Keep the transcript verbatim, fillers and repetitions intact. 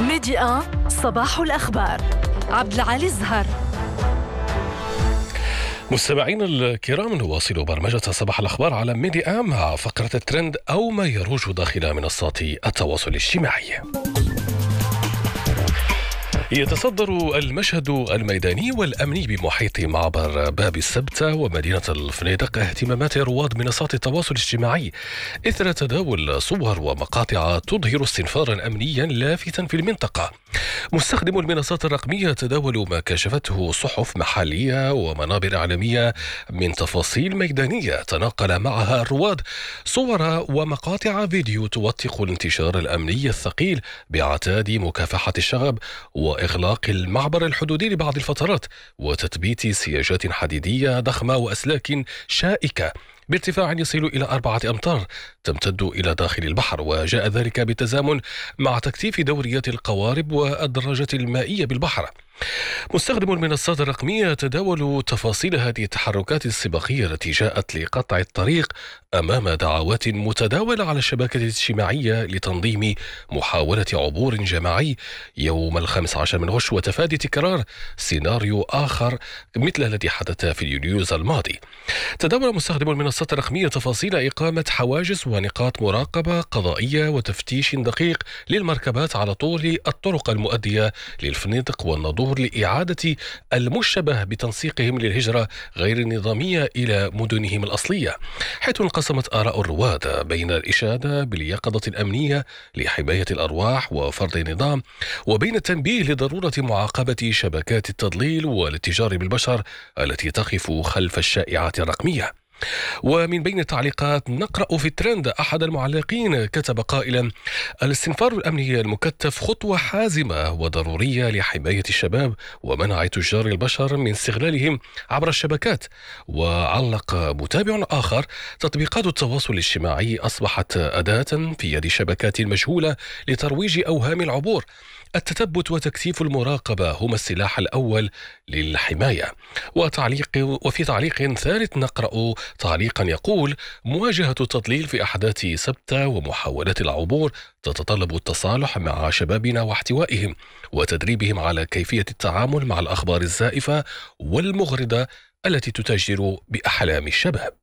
ميديا صباح الأخبار. عبد العالي الزهر. مستمعين الكرام، نواصل برمجة صباح الأخبار على ميديا مع فقرة الترند أو ما يروج داخل منصات التواصل الاجتماعي. يتصدر المشهد الميداني والأمني بمحيط معبر باب السبتة ومدينة الفنيدق اهتمامات رواد منصات التواصل الاجتماعي إثر تداول صور ومقاطع تظهر استنفارا أمنيا لافتا في المنطقة. مستخدم المنصات الرقمية تداولوا ما كشفته صحف محلية ومنابر إعلامية من تفاصيل ميدانية تناقل معها الرواد صور ومقاطع فيديو توثق الانتشار الأمني الثقيل باعتاد مكافحة الشغب وإغلاق المعبر الحدودي لبعض الفترات وتثبيت سياجات حديدية ضخمة وأسلاك شائكة بارتفاع يصل إلى أربعة أمتار تمتد إلى داخل البحر، وجاء ذلك بالتزامن مع تكثيف دوريات القوارب والدراجات المائية بالبحر. مستخدم المنصات الرقمية تداولوا تفاصيل هذه التحركات السباقية التي جاءت لقطع الطريق أمام دعوات متداولة على الشبكة الاجتماعية لتنظيم محاولة عبور جماعي يوم الخامس عشر من غش وتفادي تكرار سيناريو آخر مثل الذي حدث في يوليوز الماضي. تداول مستخدم المنصات الرقمية تفاصيل إقامة حواجز ونقاط مراقبة قضائية وتفتيش دقيق للمركبات على طول الطرق المؤدية للفنيدق والناظور لإعادة المشتبه بتنسيقهم للهجرة غير النظامية إلى مدنهم الأصلية، حيث انقسمت آراء الرواد بين الإشادة باليقظة الأمنية لحماية الأرواح وفرض النظام وبين التنبيه لضرورة معاقبة شبكات التضليل والاتجار بالبشر التي تقف خلف الشائعات الرقمية. ومن بين التعليقات نقرأ في الترند أحد المعلقين كتب قائلا: الاستنفار الأمني المكثف خطوة حازمة وضرورية لحماية الشباب ومنع تجار البشر من استغلالهم عبر الشبكات. وعلق متابع آخر: تطبيقات التواصل الاجتماعي أصبحت أداة في يد شبكات مجهولة لترويج أوهام العبور. التثبت وتكثيف المراقبة هما السلاح الأول للحماية. وتعليق وفي تعليق ثالث نقرأ تعليقا يقول: مواجهة التضليل في أحداث سبتة ومحاولات العبور تتطلب التصالح مع شبابنا واحتوائهم وتدريبهم على كيفية التعامل مع الأخبار الزائفة والمغرضة التي تتاجر بأحلام الشباب.